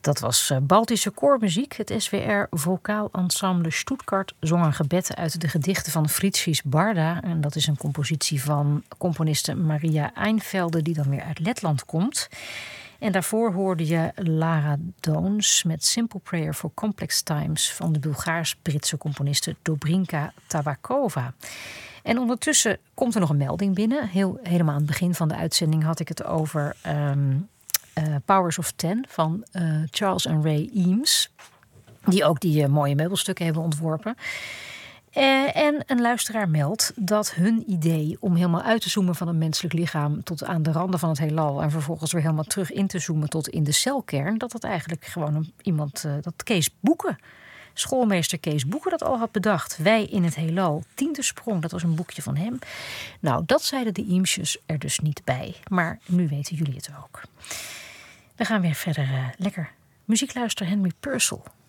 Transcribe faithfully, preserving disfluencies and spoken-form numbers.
Dat was uh, Baltische koormuziek. Het S W R Vocaal Ensemble Stuttgart zong een gebed uit de gedichten van Fritzis Barda. En dat is een compositie van componiste Maria Einfelde, die dan weer uit Letland komt. En daarvoor hoorde je Lara Doons met Simple Prayer for Complex Times van de Bulgaars-Britse componiste Dobrinka Tabakova. En ondertussen komt er nog een melding binnen. Heel, helemaal aan het begin van de uitzending had ik het over Um, Uh, Powers of Ten van uh, Charles en Ray Eames. Die ook die uh, mooie meubelstukken hebben ontworpen. Uh, en een luisteraar meldt dat hun idee om helemaal uit te zoomen van een menselijk lichaam tot aan de randen van het heelal en vervolgens weer helemaal terug in te zoomen tot in de celkern, dat dat eigenlijk gewoon een, iemand, uh, dat Kees Boeken, schoolmeester Kees Boeken, dat al had bedacht. Wij in het heelal, tiende sprong, dat was een boekje van hem. Nou, dat zeiden de Eamesjes er dus niet bij. Maar nu weten jullie het ook. We gaan weer verder uh, lekker muziek luisteren. Henry Purcell.